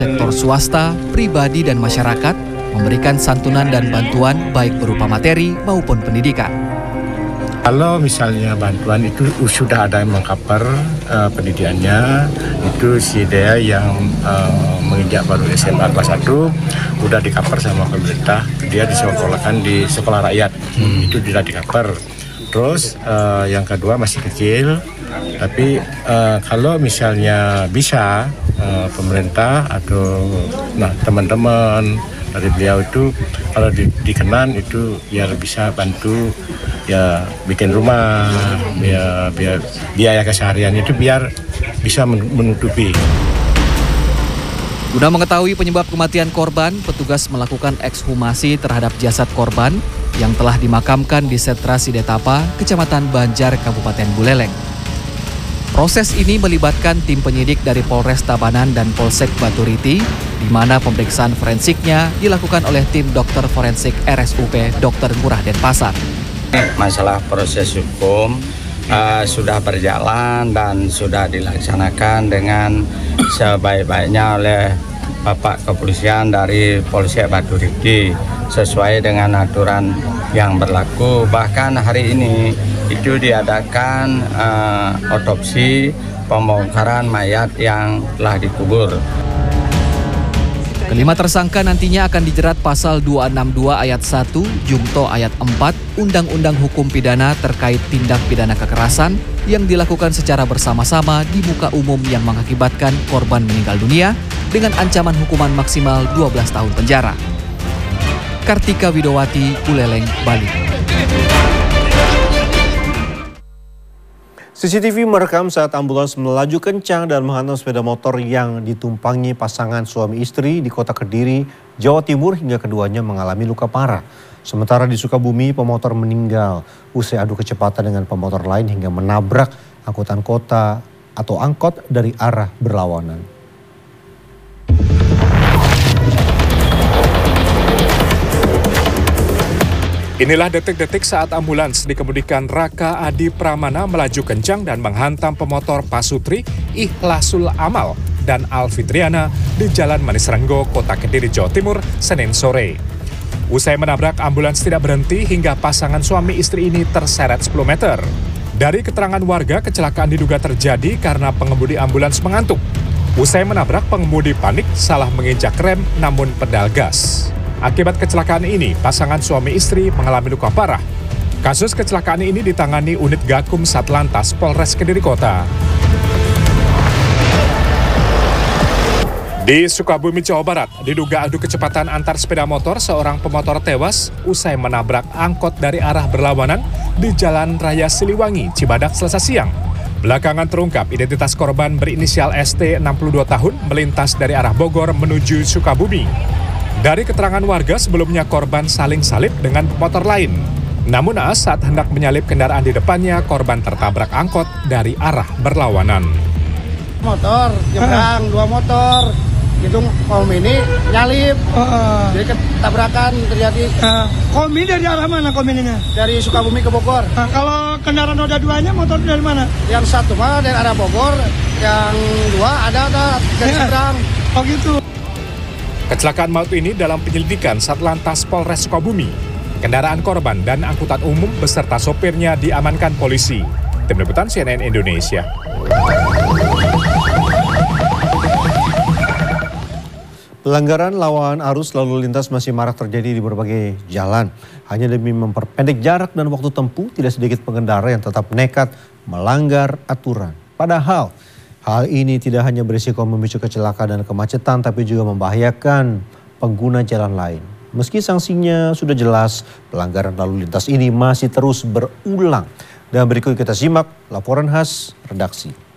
Sektor swasta, pribadi, dan masyarakat memberikan santunan dan bantuan baik berupa materi maupun pendidikan. Kalau misalnya bantuan itu sudah ada yang mengcover pendidikannya, itu si dia yang menginjak baru SMA kelas 1 udah di-cover sama pemerintah, dia disekolahkan di sekolah rakyat, itu tidak di-cover. Terus yang kedua masih kecil, tapi kalau misalnya bisa pemerintah atau teman-teman dari beliau itu kalau dikenan itu biar bisa bantu ya bikin rumah, biar biaya keseharian itu biar bisa menutupi. Guna mengetahui penyebab kematian korban, petugas melakukan ekshumasi terhadap jasad korban yang telah dimakamkan di Setra Sidetapa, Kecamatan Banjar, Kabupaten Buleleng. Proses ini melibatkan tim penyidik dari Polres Tabanan dan Polsek Baturiti, di mana pemeriksaan forensiknya dilakukan oleh tim dokter forensik RSUP Dr. Ngurah Denpasar. Masalah proses hukum sudah berjalan dan sudah dilaksanakan dengan sebaik-baiknya oleh Bapak Kepolisian dari Polsek Baturiti sesuai dengan aturan yang berlaku. Bahkan hari ini itu diadakan otopsi pembongkaran mayat yang telah dikubur. Kelima tersangka nantinya akan dijerat pasal 262 ayat 1, Jungto ayat 4, Undang-Undang Hukum Pidana terkait tindak pidana kekerasan yang dilakukan secara bersama-sama di muka umum yang mengakibatkan korban meninggal dunia dengan ancaman hukuman maksimal 12 tahun penjara. Kartika Widowati, Buleleng, Bali. CCTV merekam saat ambulans melaju kencang dan menghantam sepeda motor yang ditumpangi pasangan suami istri di Kota Kediri, Jawa Timur hingga keduanya mengalami luka parah. Sementara di Sukabumi, pemotor meninggal usai adu kecepatan dengan pemotor lain hingga menabrak angkutan kota atau angkot dari arah berlawanan. Inilah detik-detik saat ambulans dikemudikan Raka Adi Pramana melaju kencang dan menghantam pemotor Pasutri, Ikhlasul Amal, dan Alfitriana di Jalan Manis Renggo, Kota Kediri, Jawa Timur, Senin sore. Usai menabrak, ambulans tidak berhenti hingga pasangan suami istri ini terseret 10 meter. Dari keterangan warga, kecelakaan diduga terjadi karena pengemudi ambulans mengantuk. Usai menabrak, pengemudi panik salah menginjak rem namun pedal gas. Akibat kecelakaan ini, pasangan suami istri mengalami luka parah. Kasus kecelakaan ini ditangani unit Gakum Satlantas Polres Kediri Kota. Di Sukabumi, Jawa Barat, diduga adu kecepatan antar sepeda motor, seorang pemotor tewas usai menabrak angkot dari arah berlawanan di Jalan Raya Siliwangi, Cibadak, Selasa siang. Belakangan terungkap identitas korban berinisial ST 62 tahun melintas dari arah Bogor menuju Sukabumi. Dari keterangan warga, sebelumnya korban saling salip dengan pemotor lain. Namun naas saat hendak menyalip kendaraan di depannya, korban tertabrak angkot dari arah berlawanan. Motor, nyebrang, dua motor. Itu Kom ini nyalip. Jadi ketabrakan terjadi. Kom ini dari arah mana Kom ininya? Dari Sukabumi ke Bogor. Kalau kendaraan roda duanya motor dari mana? Yang satu mah dari arah Bogor, yang dua ada dari seberang. Oh gitu. Kecelakaan maut ini dalam penyelidikan Satlantas Polres Sukabumi. Kendaraan korban dan angkutan umum beserta sopirnya diamankan polisi. Tim Liputan CNN Indonesia. Pelanggaran lawan arus lalu lintas masih marak terjadi di berbagai jalan. Hanya demi memperpendek jarak dan waktu tempuh, tidak sedikit pengendara yang tetap nekat melanggar aturan. Padahal hal ini tidak hanya berisiko memicu kecelakaan dan kemacetan, tapi juga membahayakan pengguna jalan lain. Meski sanksinya sudah jelas, pelanggaran lalu lintas ini masih terus berulang. Dan berikut kita simak laporan khas redaksi.